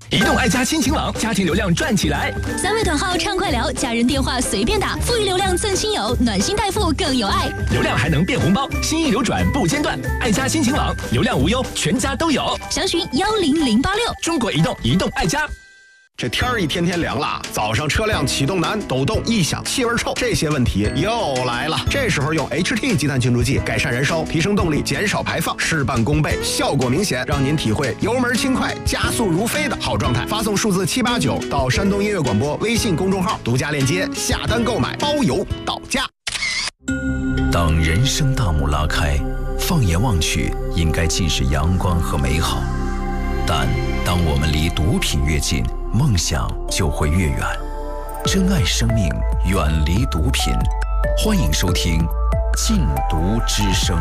移动爱家亲情网，家庭流量赚起来。 3位短号畅快聊，家人电话随便打，富裕流量赠亲友，暖心代付更有爱。 流量还能变红包，心意流转不间断。爱家亲情网，流量无忧，全家都有。 详询10086。 中国移动，移动爱家。 这天儿一天天凉了，早上车辆启动难、抖动、异响、气味臭，这些问题又来了。这时候用 HT 积碳清除剂改善燃烧，提升动力，减少排放，事半功倍，效果明显，让您体会油门轻快、加速如飞的好状态。发送数字789到山东音乐广播微信公众号，独家链接下单购买，包邮到家。 当人生大幕拉开，放眼望去，应该尽是阳光和美好。但当我们离毒品越近，梦想就会越远。珍爱生命，远离毒品。欢迎收听《禁毒之声》。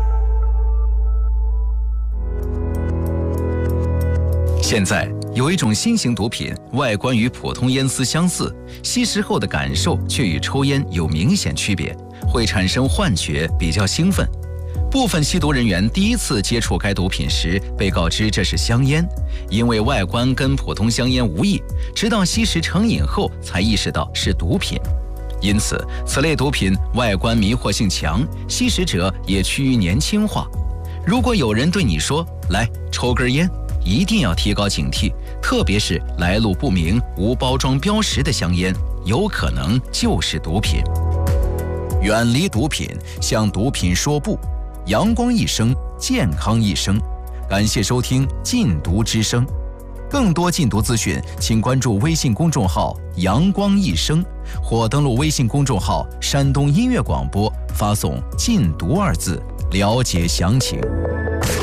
现在有一种新型毒品，外观与普通烟丝相似，吸食后的感受却与抽烟有明显区别，会产生幻觉，比较兴奋。部分吸毒人员第一次接触该毒品时，被告知这是香烟，因为外观跟普通香烟无异，直到吸食成瘾后才意识到是毒品。因此，此类毒品外观迷惑性强，吸食者也趋于年轻化。如果有人对你说“来抽根烟”，一定要提高警惕，特别是来路不明、无包装标识的香烟，有可能就是毒品。远离毒品，向毒品说不。阳光一生，健康一生。感谢收听《禁毒之声》，更多禁毒资讯，请关注微信公众号“阳光一生”或登录微信公众号“山东音乐广播”，发送“禁毒”2字了解详情。